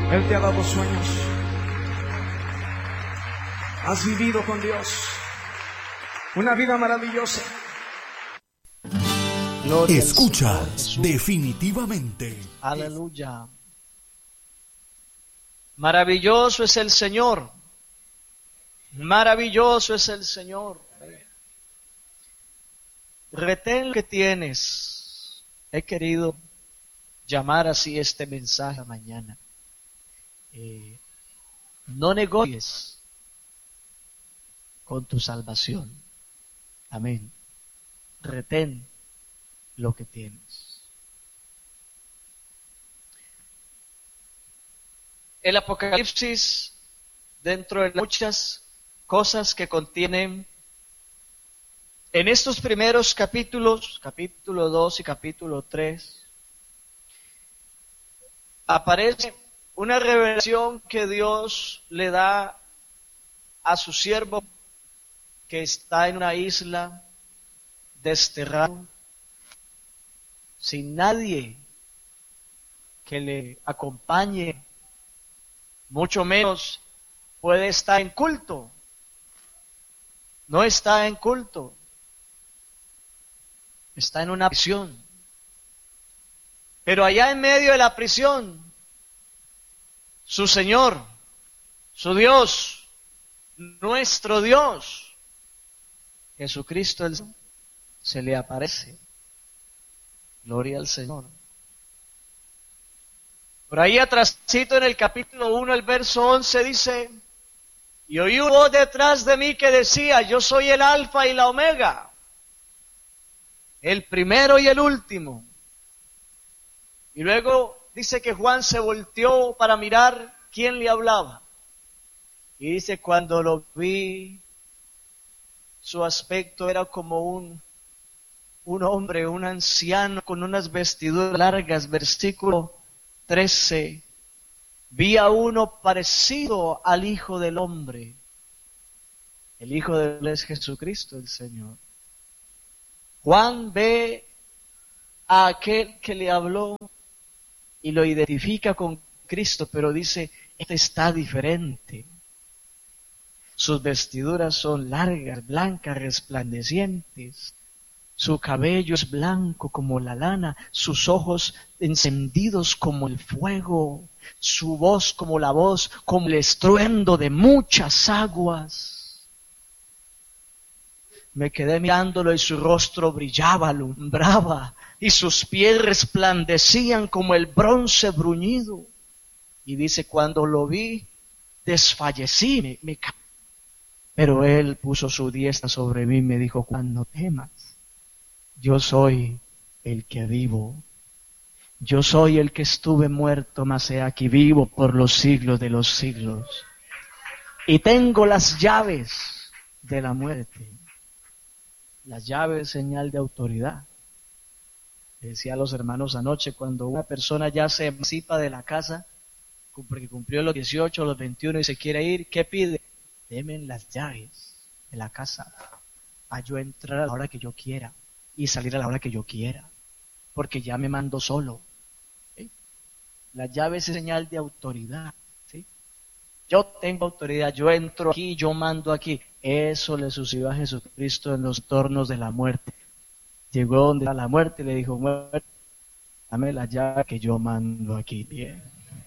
Él te ha dado sueños. Has vivido con Dios una vida maravillosa. Gloria Escuchas definitivamente. Aleluya. Maravilloso es el Señor. Maravilloso es el Señor. Retén lo que tienes. He querido llamar así este mensaje mañana. No negocies con tu salvación. Amén. Retén lo que tienes. El Apocalipsis, dentro de muchas cosas que contienen, en estos primeros capítulos, capítulo 2 y capítulo 3, aparece una revelación que Dios le da a su siervo que está en una isla desterrado, sin nadie que le acompañe, mucho menos puede estar en culto. No está en culto, está en una prisión. Pero allá en medio de la prisión, su Señor, su Dios, nuestro Dios, Jesucristo se le aparece. Gloria al Señor. Por ahí atrásito en el capítulo 1, el verso 11 dice: y oí una voz detrás de mí que decía: yo soy el Alfa y la Omega, el primero y el último. Y luego dice que Juan se volteó para mirar quién le hablaba. Y dice: cuando lo vi, su aspecto era como un hombre, un anciano con unas vestiduras largas. Versículo 13. Vi a uno parecido al Hijo del Hombre. El Hijo de Él es Jesucristo, el Señor. Juan ve a aquel que le habló y lo identifica con Cristo, pero dice: este está diferente. Sus vestiduras son largas, blancas, resplandecientes. Su cabello es blanco como la lana, sus ojos encendidos como el fuego, su voz como la voz, como el estruendo de muchas aguas. Me quedé mirándolo y su rostro brillaba, alumbraba, y sus pies resplandecían como el bronce bruñido. Y dice: cuando lo vi, desfallecí, me caí. Pero él puso su diestra sobre mí y me dijo: Juan, no temas. Yo soy el que vivo. Yo soy el que estuve muerto, mas he aquí vivo por los siglos de los siglos. Y tengo las llaves de la muerte. Las llaves, señal de autoridad. Decía a los hermanos anoche, cuando una persona ya se emancipa de la casa, porque cumplió los 18, los 21 y se quiere ir, ¿qué pide? Deme las llaves de la casa, a yo entrar a la hora que yo quiera y salir a la hora que yo quiera, porque ya me mando solo. ¿Sí? La llave es señal de autoridad. ¿Sí? Yo tengo autoridad, yo entro aquí, yo mando aquí. Eso le sucedió a Jesucristo en los tornos de la muerte. Llegó donde era la muerte y le dijo: muerte, dame la llave que yo mando aquí. Bien.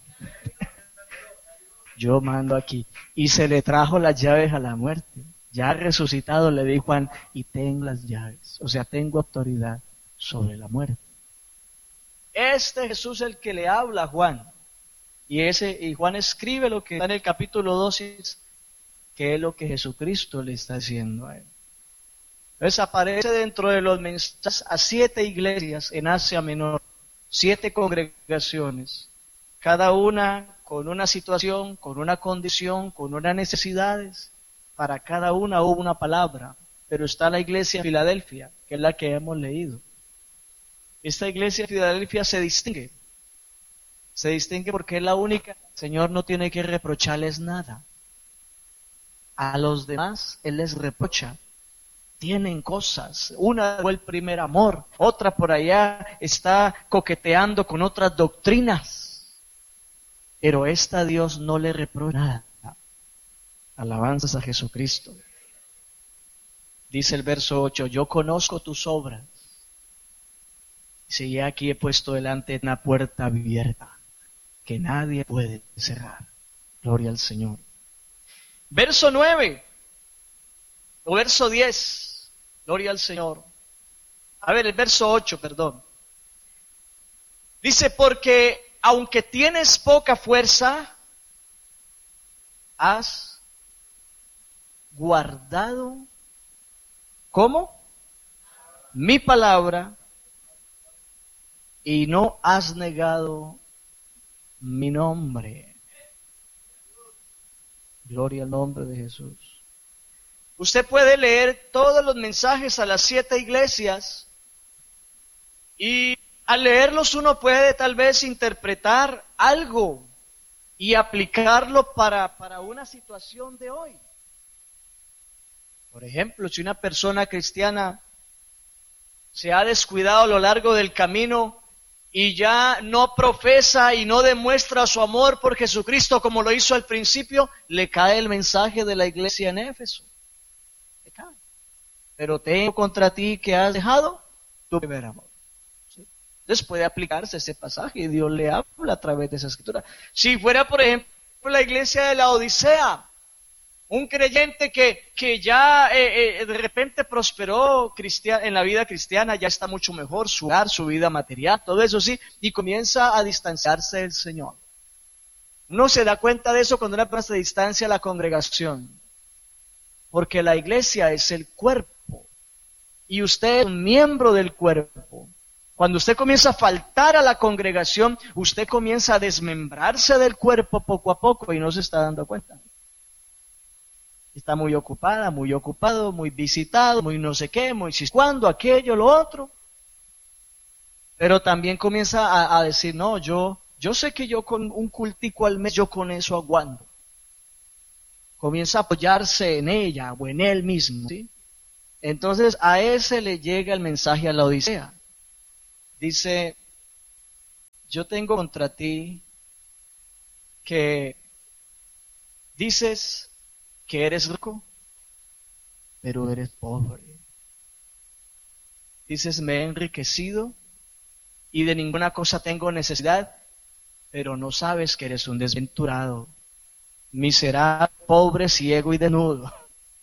Yo mando aquí. Y se le trajo las llaves a la muerte. Ya resucitado le dijo Juan: y tengo las llaves. O sea, tengo autoridad sobre la muerte. Este Jesús es el que le habla a Juan. Y Juan escribe lo que está en el capítulo 2, que es lo que Jesucristo le está haciendo a él. Entonces aparece dentro de los mensajes a 7 iglesias en Asia Menor, 7 congregaciones, cada una con una situación, con una condición, con unas necesidades. Para cada una hubo una palabra, pero está la iglesia de Filadelfia, que es la que hemos leído. Esta iglesia de Filadelfia se distingue porque es la única. El Señor no tiene que reprocharles nada. A los demás Él les reprocha. Tienen cosas. Una fue el primer amor, otra por allá está coqueteando con otras doctrinas. pero esta Dios no le reprocha nada. Alabanzas a Jesucristo. Dice el verso 8, yo conozco tus obras. Dice, y aquí he puesto delante una puerta abierta que nadie puede cerrar. Gloria al Señor. Verso 9, o verso 10, gloria al Señor. A ver, el verso 8, perdón. Dice, porque aunque tienes poca fuerza, has guardado, ¿cómo? Mi palabra, y no has negado mi nombre. Gloria al nombre de Jesús. Usted puede leer todos los mensajes a las 7 iglesias y al leerlos uno puede tal vez interpretar algo y aplicarlo para una situación de hoy. Por ejemplo, si una persona cristiana se ha descuidado a lo largo del camino y ya no profesa y no demuestra su amor por Jesucristo como lo hizo al principio, le cae el mensaje de la iglesia en Éfeso. Le cae. Pero tengo contra ti que has dejado tu primer amor. ¿Sí? Entonces puede aplicarse ese pasaje y Dios le habla a través de esa escritura. Si fuera, por ejemplo, la iglesia de la Odisea, un creyente que ya de repente prosperó en la vida cristiana, ya está mucho mejor, su hogar, su vida material, todo eso sí, y comienza a distanciarse del Señor. Uno se da cuenta de eso cuando una persona se distancia a la congregación, porque la iglesia es el cuerpo, y usted es un miembro del cuerpo. Cuando usted comienza a faltar a la congregación, usted comienza a desmembrarse del cuerpo poco a poco y no se está dando cuenta. Está muy ocupada, muy ocupado, muy visitado, muy no sé qué, muy si cuándo, aquello, lo otro. Pero también comienza a decir, no, yo sé que yo con un cultico al mes, yo con eso aguanto. Comienza a apoyarse en ella o en él mismo, ¿sí? Entonces a ese le llega el mensaje a la Odisea. Dice, yo tengo contra ti que dices que eres rico, pero eres pobre. Dices, me he enriquecido y de ninguna cosa tengo necesidad, pero no sabes que eres un desventurado, miserable, pobre, ciego y desnudo.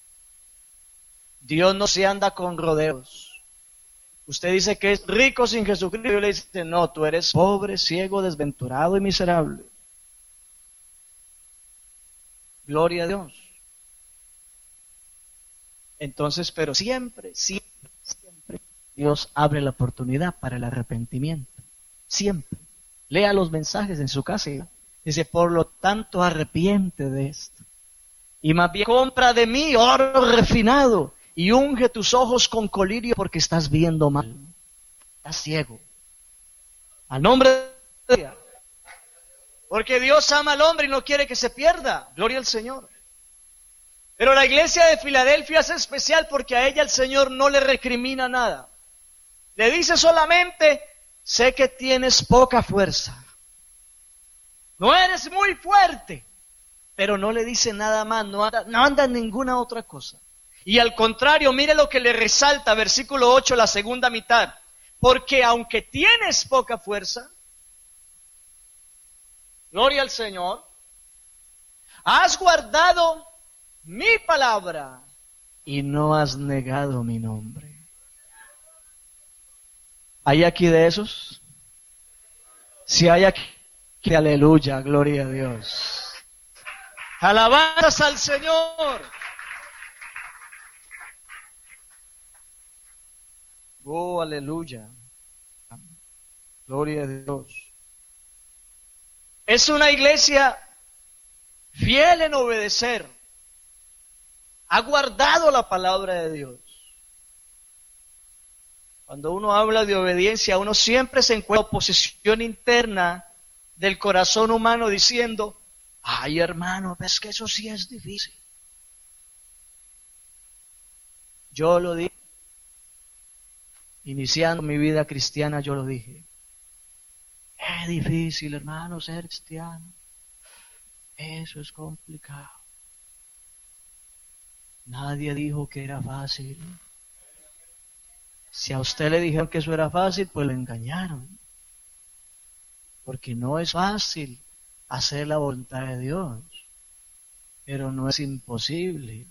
Dios no se anda con rodeos. Usted dice que es rico sin Jesucristo, y yo le dice, no, tú eres pobre, ciego, desventurado y miserable. Gloria a Dios. Entonces, pero siempre Dios abre la oportunidad para el arrepentimiento. Siempre. Lea los mensajes en su casa y dice, por lo tanto, arrepiente de esto. Y más bien compra de mí oro refinado y unge tus ojos con colirio porque estás viendo mal. Estás ciego. Al nombre de Dios. Porque Dios ama al hombre y no quiere que se pierda. Gloria al Señor. Pero la iglesia de Filadelfia es especial porque a ella el Señor no le recrimina nada. Le dice solamente, sé que tienes poca fuerza. No eres muy fuerte. Pero no le dice nada más, no anda en ninguna otra cosa. Y al contrario, mire lo que le resalta, versículo 8, la segunda mitad. Porque aunque tienes poca fuerza, gloria al Señor, has guardado mi palabra y no has negado mi nombre. ¿Hay aquí de esos? Si hay aquí, que aleluya, gloria a Dios. Alabanzas al Señor. Oh, aleluya. Gloria a Dios. Es una iglesia fiel en obedecer. Ha guardado la palabra de Dios. Cuando uno habla de obediencia, uno siempre se encuentra oposición interna del corazón humano diciendo, ay hermano, ves que eso sí es difícil. Yo lo dije, iniciando mi vida cristiana, yo lo dije. Es difícil, hermano, ser cristiano. Eso es complicado. Nadie dijo que era fácil. Si a usted le dijeron que eso era fácil, pues lo engañaron. Porque no es fácil hacer la voluntad de Dios, pero no es imposible.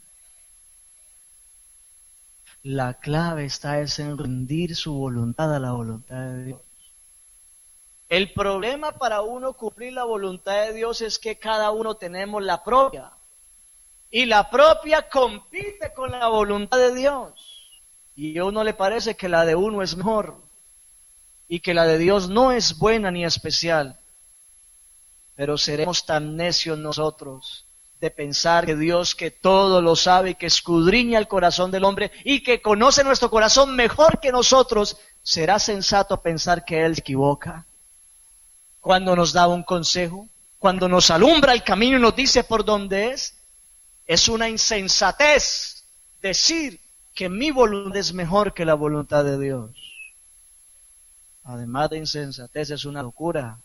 La clave está en rendir su voluntad a la voluntad de Dios. El problema para uno cumplir la voluntad de Dios es que cada uno tenemos la propia. Y la propia compite con la voluntad de Dios. Y a uno le parece que la de uno es mejor. Y que la de Dios no es buena ni especial. Pero seremos tan necios nosotros de pensar que Dios, que todo lo sabe y que escudriña el corazón del hombre y que conoce nuestro corazón mejor que nosotros, será sensato pensar que Él se equivoca cuando nos da un consejo, cuando nos alumbra el camino y nos dice por dónde es. Es una insensatez decir que mi voluntad es mejor que la voluntad de Dios. Además de insensatez, es una locura.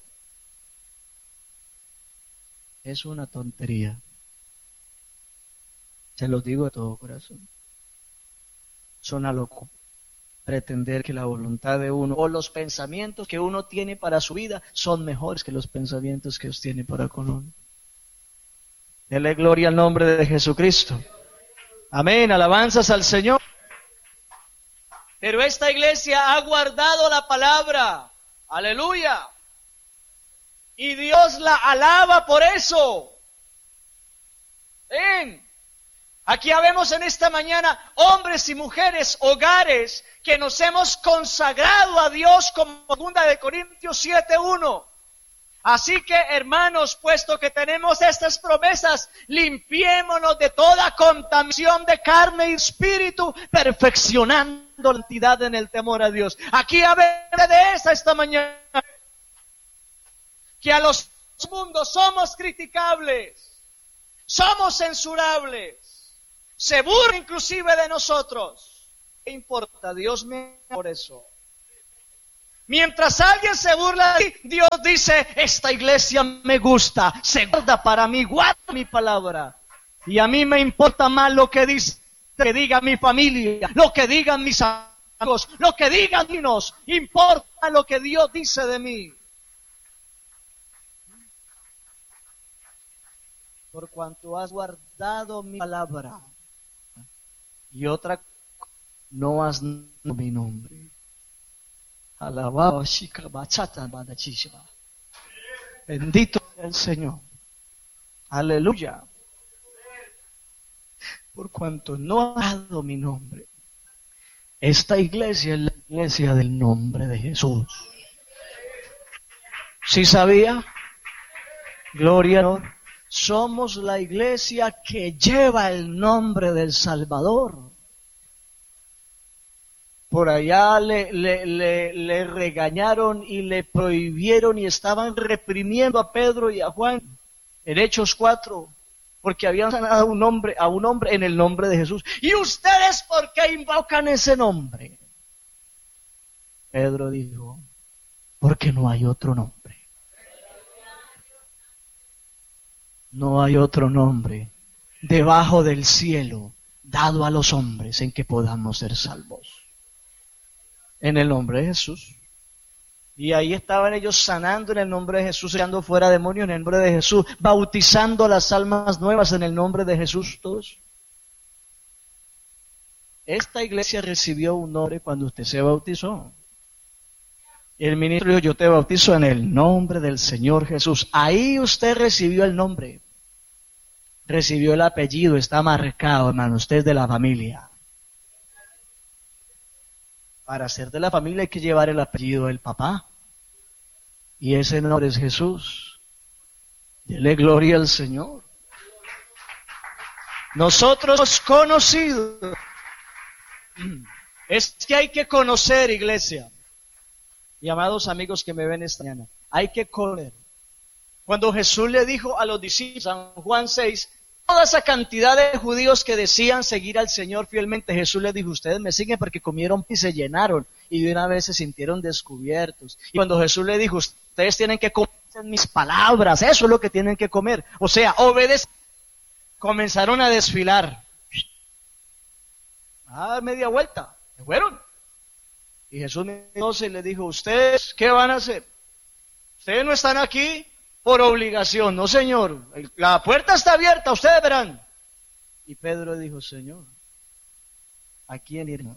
Es una tontería. Se lo digo de todo corazón. Es una locura pretender que la voluntad de uno o los pensamientos que uno tiene para su vida son mejores que los pensamientos que Dios tiene para con uno. Dele gloria al nombre de Jesucristo. Amén, alabanzas al Señor. Pero esta iglesia ha guardado la palabra. Aleluya. Y Dios la alaba por eso. Ven. Aquí habemos en esta mañana hombres y mujeres, hogares, que nos hemos consagrado a Dios como 2 de Corintios 7:1. Así que, hermanos, puesto que tenemos estas promesas, limpiémonos de toda contaminación de carne y espíritu, perfeccionando la santidad en el temor a Dios. Aquí habemos de esta mañana, que a los mundos somos criticables, somos censurables, se burla inclusive de nosotros. ¿Qué importa? Dios me ama por eso. Mientras alguien se burla de ti, Dios dice, esta iglesia me gusta, se guarda para mí, guarda mi palabra. Y a mí me importa más lo que dice, que diga mi familia, lo que digan mis amigos, lo que digan niños, importa lo que Dios dice de mí. Por cuanto has guardado mi palabra. Y otra, no has negado mi nombre. Alabado, bendito sea el Señor. Aleluya. Por cuanto no has dado mi nombre. Esta iglesia es la iglesia del nombre de Jesús. ¿Sí sabía? Gloria a Dios. Somos la iglesia que lleva el nombre del Salvador. Por allá le regañaron y le prohibieron y estaban reprimiendo a Pedro y a Juan en Hechos 4, porque habían sanado a un hombre en el nombre de Jesús. ¿Y ustedes por qué invocan ese nombre? Pedro dijo, porque no hay otro nombre. No hay otro nombre debajo del cielo dado a los hombres en que podamos ser salvos. En el nombre de Jesús. Y ahí estaban ellos sanando en el nombre de Jesús, echando fuera demonios en el nombre de Jesús, bautizando las almas nuevas en el nombre de Jesús todos. Esta iglesia recibió un nombre cuando usted se bautizó. El ministro dijo, yo te bautizo en el nombre del Señor Jesús. Ahí usted recibió el nombre. Recibió el apellido, está marcado, hermano, usted es de la familia. Para ser de la familia hay que llevar el apellido del papá. Y ese nombre es Jesús. Dele gloria al Señor. Nosotros hemos conocido. Es que hay que conocer, iglesia. Y amados amigos que me ven esta mañana, hay que conocer. Cuando Jesús le dijo a los discípulos, San Juan 6, toda esa cantidad de judíos que decían seguir al Señor fielmente, Jesús les dijo, ustedes me siguen porque comieron y se llenaron y de una vez se sintieron descubiertos. Y cuando Jesús le dijo, ustedes tienen que comer mis palabras, eso es lo que tienen que comer. O sea, obedecen. Comenzaron a desfilar. Media vuelta, se fueron. Y Jesús y le dijo, ¿ustedes qué van a hacer? Ustedes no están aquí por obligación, no señor, la puerta está abierta, ustedes verán. Y Pedro dijo, Señor, ¿a quién iremos?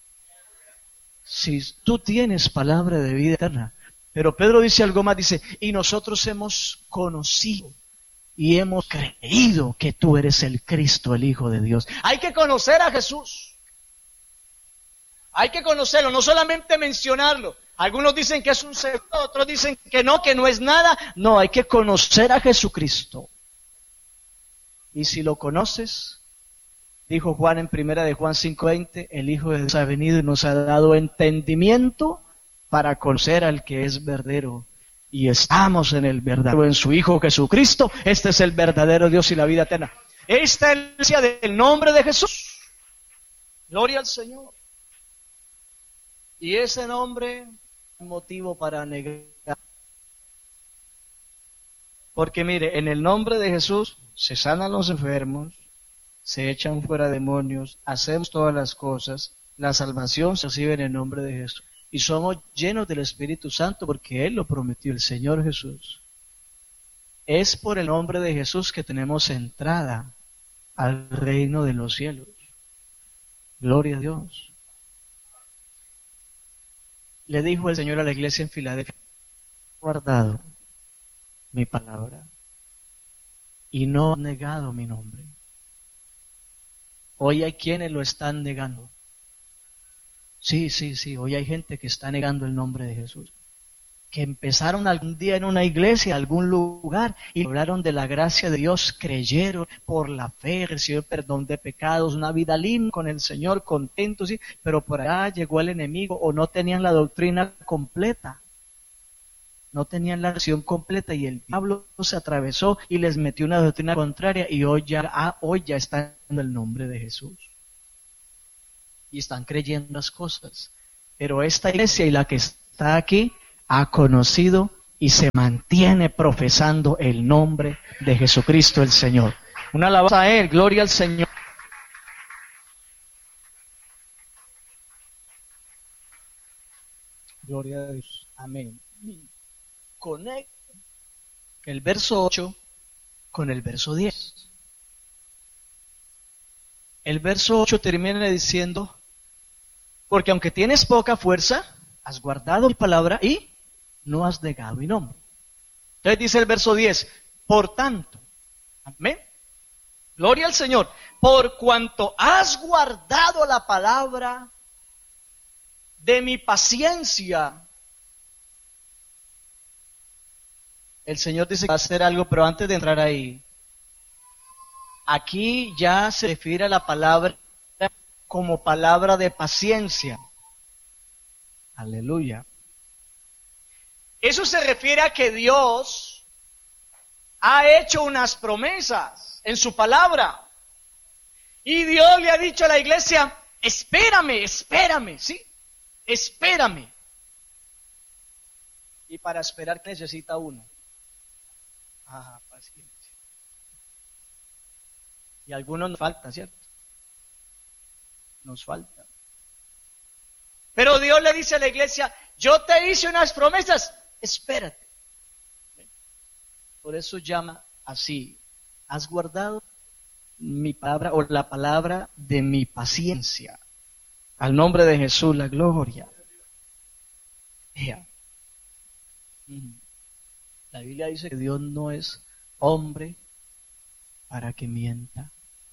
Si tú tienes palabra de vida eterna. Pero Pedro dice algo más, dice, y nosotros hemos conocido y hemos creído que tú eres el Cristo, el Hijo de Dios. Hay que conocer a Jesús. Hay que conocerlo, no solamente mencionarlo. Algunos dicen que es un secreto, otros dicen que no es nada. No, hay que conocer a Jesucristo. Y si lo conoces, dijo Juan en primera de Juan 5:20, el Hijo de Dios ha venido y nos ha dado entendimiento para conocer al que es verdadero. Y estamos en el verdadero, en su Hijo Jesucristo. Este es el verdadero Dios y la vida eterna. Esta es la iglesia del nombre de Jesús. Gloria al Señor. Y ese nombre es motivo para negar. Porque mire, en el nombre de Jesús se sanan los enfermos, se echan fuera demonios, hacemos todas las cosas, la salvación se recibe en el nombre de Jesús. Y somos llenos del Espíritu Santo porque Él lo prometió, el Señor Jesús. Es por el nombre de Jesús que tenemos entrada al reino de los cielos. Gloria a Dios. Le dijo el Señor a la iglesia en Filadelfia, he guardado mi palabra y no he negado mi nombre. Hoy hay quienes lo están negando. Sí, hoy hay gente que está negando el nombre de Jesús. Que empezaron algún día en una iglesia, algún lugar, y hablaron de la gracia de Dios, creyeron por la fe, recibieron perdón de pecados, una vida linda con el Señor, contentos, sí, pero por allá llegó el enemigo o no tenían la doctrina completa. No tenían la versión completa y el diablo se atravesó y les metió una doctrina contraria y hoy ya están en el nombre de Jesús. Y están creyendo las cosas. Pero esta iglesia y la que está aquí ha conocido y se mantiene profesando el nombre de Jesucristo el Señor. Una alabanza a Él, gloria al Señor. Gloria a Dios, amén. Conecta el verso 8 con el verso 10. El verso 8 termina diciendo, porque aunque tienes poca fuerza, has guardado mi palabra y no has negado mi nombre. Entonces dice el verso 10, por tanto, amén, gloria al Señor, por cuanto has guardado la palabra de mi paciencia. El Señor dice que va a hacer algo, pero antes de entrar ahí, aquí ya se refiere a la palabra como palabra de paciencia. Aleluya. Eso se refiere a que Dios ha hecho unas promesas en su palabra. Y Dios le ha dicho a la iglesia, espérame, ¿sí? Espérame. Y para esperar, ¿qué necesita uno? Paciencia. Y a algunos nos falta, ¿cierto? Nos falta. Pero Dios le dice a la iglesia, yo te hice unas promesas, espérate. Por eso llama así, has guardado mi palabra o la palabra de mi paciencia. Al nombre de Jesús, la gloria. La Biblia dice que Dios no es hombre para que mienta,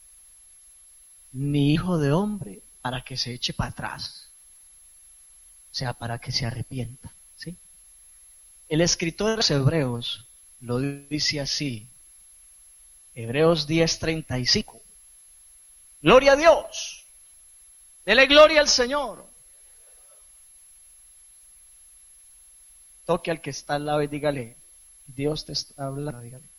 ni hijo de hombre para que se eche para atrás, o sea, para que se arrepienta, ¿sí? El escritor de los Hebreos lo dice así, Hebreos 10:35, gloria a Dios, dele gloria al Señor. Toque al que está al lado y dígale, Dios te está hablando, dígale.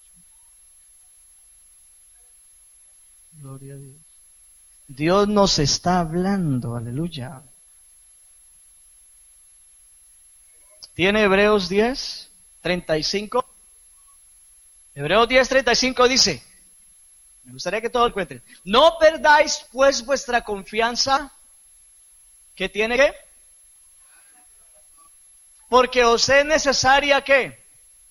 Gloria a Dios. Dios nos está hablando, aleluya. ¿Tiene Hebreos 10:35? Hebreos 10:35 dice, me gustaría que todos lo encuentren, no perdáis pues vuestra confianza, ¿que tiene qué? Porque os es necesaria, ¿qué?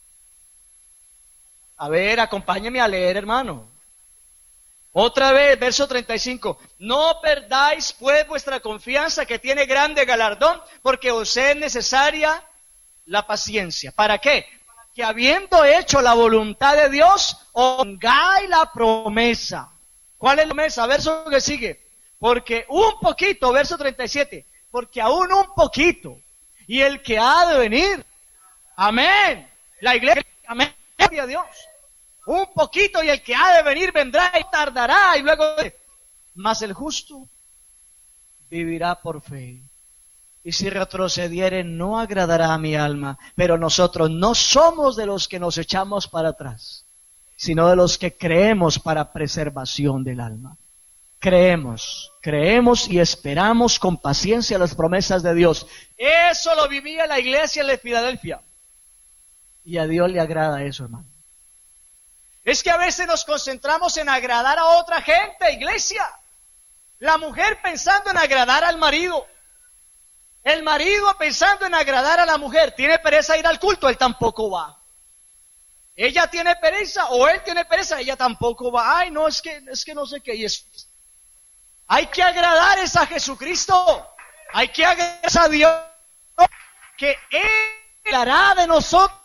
A ver, acompáñeme a leer, hermano. Otra vez, verso 35. No perdáis pues vuestra confianza, que tiene grande galardón, porque os es necesaria la paciencia. ¿Para qué? Que habiendo hecho la voluntad de Dios, pongáis la promesa. ¿Cuál es la promesa? Verso que sigue. Porque un poquito, verso 37, porque aún un poquito, y el que ha de venir, amén, la iglesia, amén, gloria a Dios, un poquito y el que ha de venir vendrá y tardará, y luego, mas el justo vivirá por fe. Y si retrocediere, no agradará a mi alma. Pero nosotros no somos de los que nos echamos para atrás, sino de los que creemos para preservación del alma. Creemos y esperamos con paciencia las promesas de Dios. Eso lo vivía la iglesia de Filadelfia. Y a Dios le agrada eso, hermano. Es que a veces nos concentramos en agradar a otra gente, iglesia. La mujer pensando en agradar al marido. El marido pensando en agradar a la mujer. ¿Tiene pereza ir al culto? Él tampoco va. Ella tiene pereza o él tiene pereza, ella tampoco va. Ay, no, es que no sé qué. Hay que agradar a Jesucristo. Hay que agradar a Dios, que Él hará de nosotros.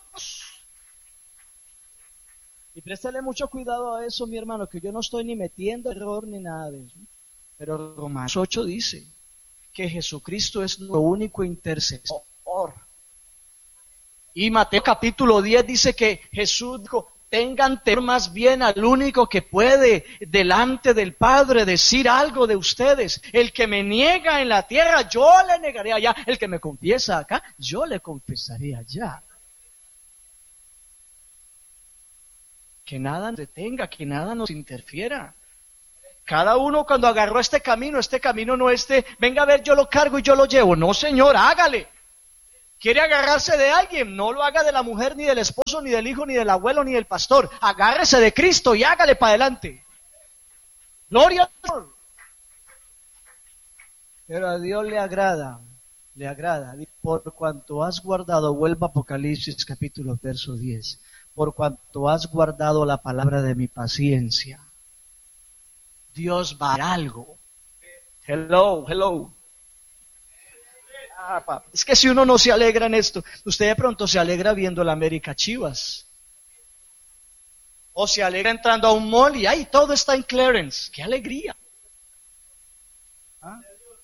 Y préstale mucho cuidado a eso, mi hermano, que yo no estoy ni metiendo error ni nada de eso. Pero Romanos 8 dice que Jesucristo es nuestro único intercesor. Y Mateo capítulo 10 dice que Jesús dijo, tengan temor más bien al único que puede delante del Padre decir algo de ustedes. El que me niega en la tierra, yo le negaré allá. El que me confiesa acá, yo le confesaré allá. Que nada nos detenga, que nada nos interfiera. Cada uno cuando agarró este camino no venga a ver, yo lo cargo y yo lo llevo. No, Señor, hágale. ¿Quiere agarrarse de alguien? No lo haga de la mujer, ni del esposo, ni del hijo, ni del abuelo, ni del pastor. Agárrese de Cristo y hágale para adelante. Gloria al Señor. Pero a Dios le agrada. Por cuanto has guardado, vuelva a Apocalipsis capítulo verso 10. Por cuanto has guardado la palabra de mi paciencia. Dios va a hacer algo. Hello. Es que si uno no se alegra en esto, usted de pronto se alegra viendo la América Chivas. O se alegra entrando a un mall y ¡ay! Todo está en clearance. ¡Qué alegría! ¿Ah?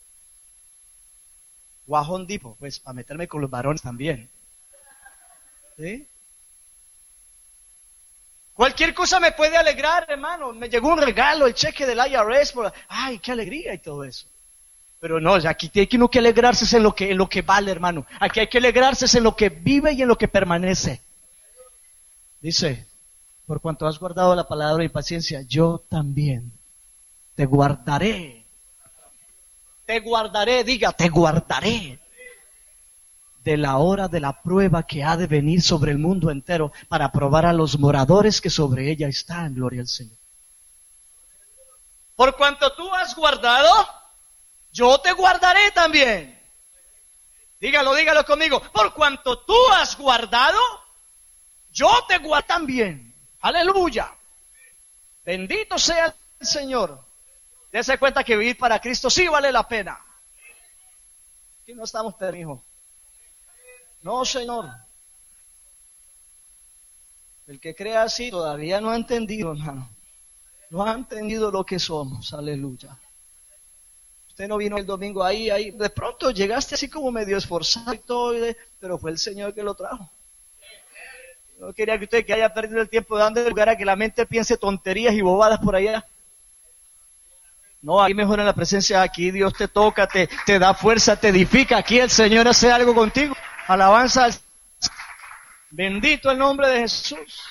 O a Home Depot, pues para meterme con los varones también. ¿Sí? Cualquier cosa me puede alegrar, hermano. Me llegó un regalo, el cheque del IRS. ¡Ay, qué alegría! Y todo eso. Pero no, aquí tiene uno que alegrarse en lo que vale, hermano. Aquí hay que alegrarse en lo que vive y en lo que permanece. Dice, por cuanto has guardado la palabra y paciencia, yo también te guardaré. Te guardaré de la hora de la prueba que ha de venir sobre el mundo entero para probar a los moradores que sobre ella están, gloria al Señor. Por cuanto tú has guardado, yo te guardaré también. Dígalo conmigo. Por cuanto tú has guardado, yo te guardaré también. Aleluya. Bendito sea el Señor. Dese cuenta que vivir para Cristo sí vale la pena. Aquí no estamos perdidos. No, Señor. El que crea así todavía no ha entendido, hermano. No ha entendido lo que somos. Aleluya. Usted no vino el domingo ahí, de pronto llegaste así como medio esforzado y todo, pero fue el Señor que lo trajo. No quería que usted que haya perdido el tiempo dando lugar a que la mente piense tonterías y bobadas por allá. No, aquí mejor en la presencia, aquí Dios te toca, te da fuerza, te edifica, aquí el Señor hace algo contigo. Alabanza al bendito el nombre de Jesús.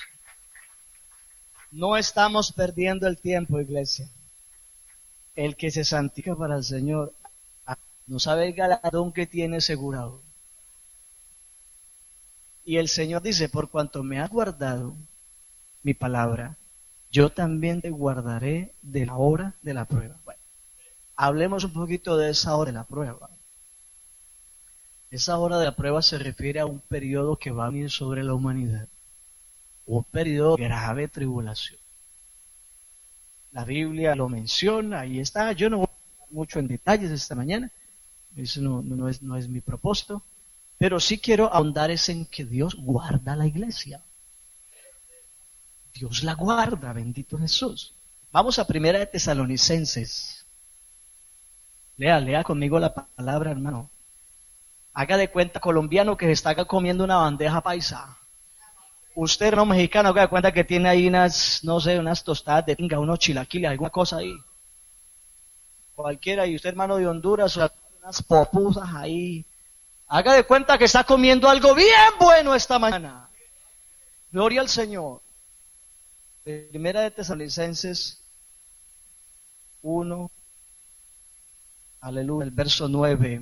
No estamos perdiendo el tiempo, iglesia. El que se santifica para el Señor no sabe el galardón que tiene asegurado. Y el Señor dice, por cuanto me has guardado, mi palabra, yo también te guardaré de la hora de la prueba. Bueno, hablemos un poquito de esa hora de la prueba. Esa hora de la prueba se refiere a un periodo que va a venir sobre la humanidad, un periodo de grave tribulación. La Biblia lo menciona, ahí está. Yo no voy a hablar mucho en detalles esta mañana, eso no es mi propósito, pero sí quiero ahondar en que Dios guarda la iglesia. Dios la guarda, bendito Jesús. Vamos a 1 Tesalonicenses. Lea conmigo la palabra, hermano. Haga de cuenta colombiano que se está comiendo una bandeja paisa. Usted, hermano mexicano, haga de cuenta que tiene ahí unas tostadas de tinga, unos chilaquiles, alguna cosa ahí. Cualquiera, y usted, hermano de Honduras, unas popusas ahí. Haga de cuenta que está comiendo algo bien bueno esta mañana. Gloria al Señor. 1 Tesalonicenses 1, aleluya, el verso 9,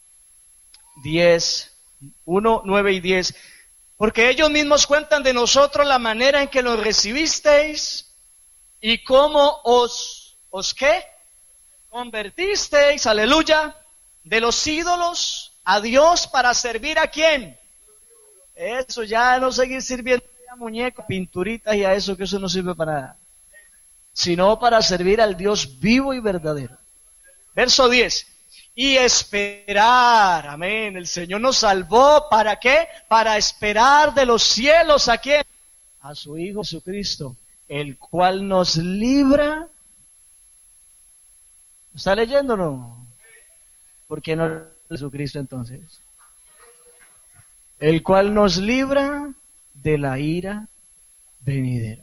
10, 1, 9 y 10. Porque ellos mismos cuentan de nosotros la manera en que nos recibisteis y cómo os ¿qué? Convertisteis, aleluya, de los ídolos a Dios para servir ¿a quién? Eso, ya no seguir sirviendo a muñecos, pinturitas y a eso, que eso no sirve para nada. Sino para servir al Dios vivo y verdadero. Verso 10. Y esperar, amén, el Señor nos salvó, ¿para qué? Para esperar de los cielos, ¿a quién? A su Hijo Jesucristo, el cual nos libra. ¿Está leyendo o no? ¿Por qué no Jesucristo entonces? El cual nos libra de la ira venidera.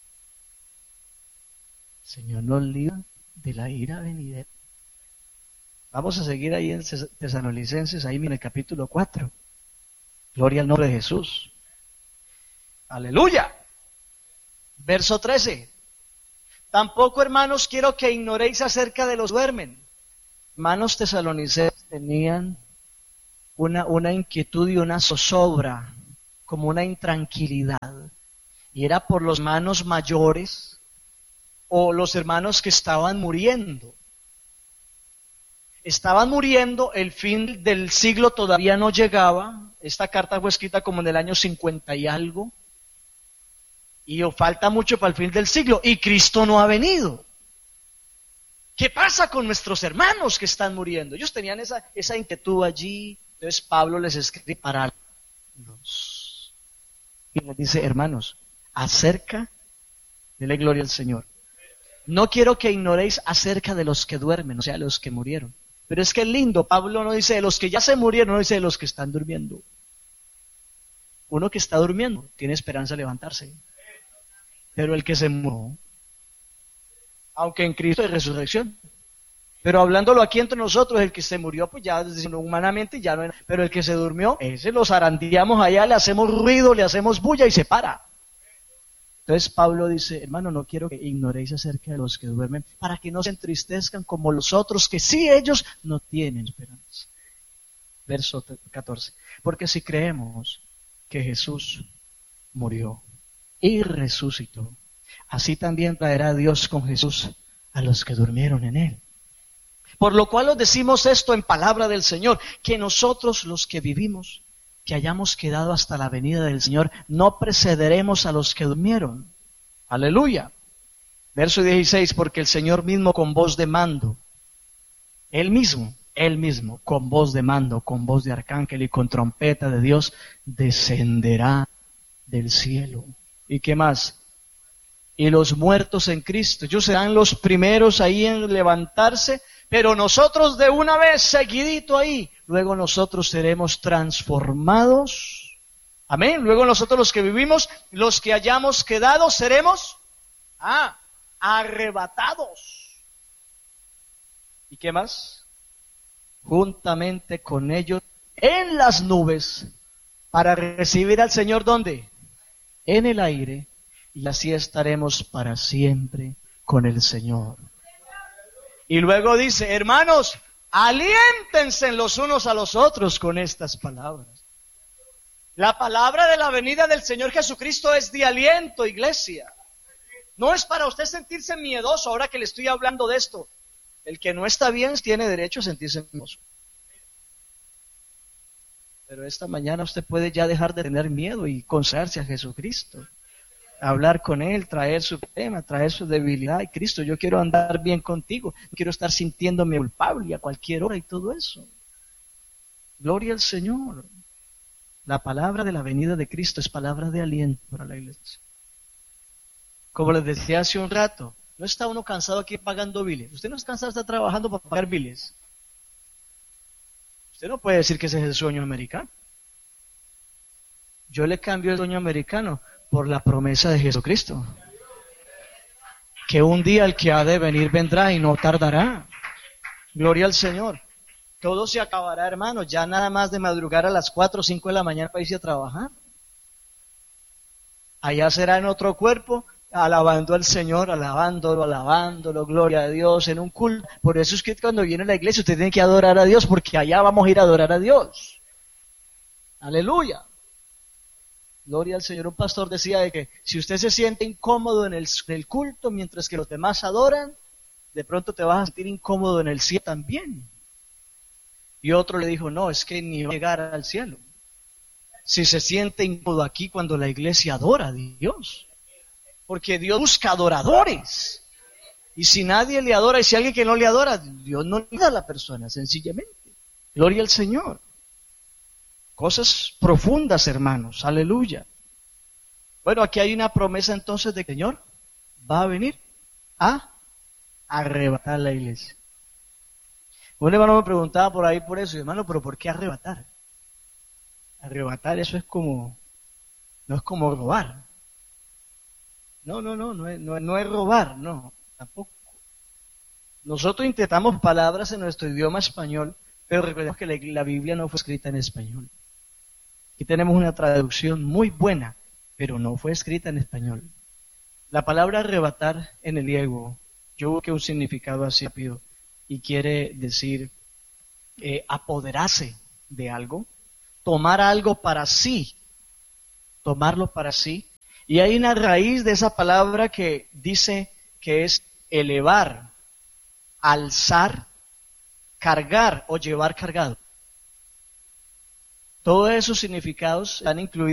El Señor nos libra de la ira venidera. Vamos a seguir ahí en Tesalonicenses, ahí en el capítulo 4. Gloria al nombre de Jesús. Aleluya. Verso 13. Tampoco, hermanos, quiero que ignoréis acerca de los que duermen. Hermanos tesalonicenses tenían una inquietud y una zozobra, como una intranquilidad. Y era por los hermanos mayores o los hermanos que estaban muriendo. Estaban muriendo, el fin del siglo todavía no llegaba. Esta carta fue escrita como en el año 50 y algo. Y falta mucho para el fin del siglo. Y Cristo no ha venido. ¿Qué pasa con nuestros hermanos que están muriendo? Ellos tenían esa inquietud allí. Entonces Pablo les escribe para los. Y les dice, hermanos, acerca, dele gloria al Señor. No quiero que ignoréis acerca de los que duermen, o sea, los que murieron. Pero es que es lindo, Pablo no dice de los que ya se murieron, no dice de los que están durmiendo. Uno que está durmiendo tiene esperanza de levantarse. Pero el que se murió, aunque en Cristo hay resurrección, pero hablándolo aquí entre nosotros, el que se murió, pues ya humanamente ya no. Pero el que se durmió, ese lo zarandeamos allá, le hacemos ruido, le hacemos bulla y se para. Entonces Pablo dice, hermano, no quiero que ignoréis acerca de los que duermen, para que no se entristezcan como los otros, que sí ellos no tienen esperanza. Verso 14. Porque si creemos que Jesús murió y resucitó, así también traerá Dios con Jesús a los que durmieron en él. Por lo cual os decimos esto en palabra del Señor, que nosotros los que vivimos, que hayamos quedado hasta la venida del Señor, no precederemos a los que durmieron. Aleluya. Verso 16, porque el Señor mismo con voz de mando, Él mismo, con voz de mando, con voz de arcángel y con trompeta de Dios, descenderá del cielo. ¿Y qué más? Y los muertos en Cristo, ellos serán los primeros ahí en levantarse, pero nosotros de una vez, seguidito ahí, luego nosotros seremos transformados. Amén. Luego nosotros los que vivimos, los que hayamos quedado, seremos arrebatados. ¿Y qué más? Juntamente con ellos en las nubes para recibir al Señor, ¿dónde? En el aire. Y así estaremos para siempre con el Señor. Y luego dice, hermanos, aliéntense los unos a los otros con estas palabras. La palabra de la venida del Señor Jesucristo es de aliento, iglesia. No es para usted sentirse miedoso ahora que le estoy hablando de esto. El que no está bien tiene derecho a sentirse miedoso. Pero esta mañana usted puede ya dejar de tener miedo y consagrarse a Jesucristo. Hablar con Él, traer su tema, traer su debilidad. Y Cristo, yo quiero andar bien contigo. No quiero estar sintiéndome culpable a cualquier hora y todo eso. Gloria al Señor. La palabra de la venida de Cristo es palabra de aliento para la iglesia. Como les decía hace un rato, no está uno cansado aquí pagando biles. Usted no es cansado de estar trabajando para pagar biles. Usted no puede decir que ese es el sueño americano. Yo le cambio el sueño americano por la promesa de Jesucristo. Que un día el que ha de venir vendrá y no tardará. Gloria al Señor. Todo se acabará, hermanos. Ya nada más de madrugar a las 4 o 5 de la mañana para irse a trabajar. Allá será en otro cuerpo, alabando al Señor, alabándolo, gloria a Dios, en un culto. Por eso es que cuando viene a la iglesia usted tiene que adorar a Dios, porque allá vamos a ir a adorar a Dios. Aleluya. Gloria al Señor. Un pastor decía de que si usted se siente incómodo en el culto mientras que los demás adoran, de pronto te vas a sentir incómodo en el cielo también. Y otro le dijo, no, es que ni va a llegar al cielo. Si se siente incómodo aquí cuando la iglesia adora a Dios. Porque Dios busca adoradores. Y si nadie le adora, y si alguien que no le adora, Dios no le da a la persona, sencillamente. Gloria al Señor. Cosas profundas, hermanos. Aleluya. Bueno, aquí hay una promesa entonces de que el Señor va a venir a arrebatar la iglesia. Un hermano me preguntaba por ahí por eso, hermano, pero ¿por qué arrebatar? Arrebatar, eso es como, no es como robar. No es robar, no, tampoco. Nosotros intentamos palabras en nuestro idioma español, pero recordemos que la Biblia no fue escrita en español. Aquí tenemos una traducción muy buena, pero no fue escrita en español. La palabra arrebatar en el griego, yo busqué un significado así rápido, y quiere decir apoderarse de algo, tomar algo para sí, tomarlo para sí. Y hay una raíz de esa palabra que dice que es elevar, alzar, cargar o llevar cargado. Todos esos significados están incluidos